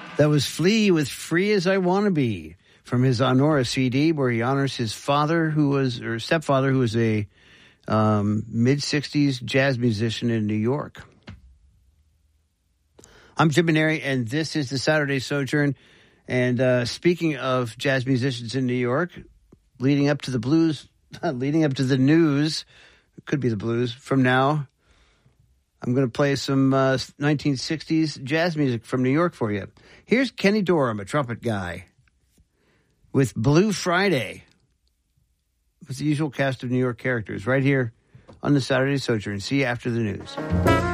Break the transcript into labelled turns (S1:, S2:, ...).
S1: That was Flea with Free As I Wanna Be from his Honora CD, where he honors his stepfather, who was a mid-60s jazz musician in New York. I'm Jim Maneri, and this is the Saturday Sojourn. And speaking of jazz musicians in New York, leading up to the news, it could be the blues from now, I'm going to play some 1960s jazz music from New York for you. Here's Kenny Dorham, a trumpet guy, with Blue Friday, with the usual cast of New York characters, right here on the Saturday Sojourn. See you after the news.